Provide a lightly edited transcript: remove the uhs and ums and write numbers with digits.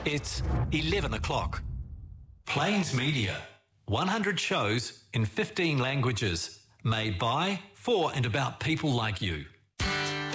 It's 11 o'clock. Plains Media. 100 shows in 15 languages. Made by, for and about people like you.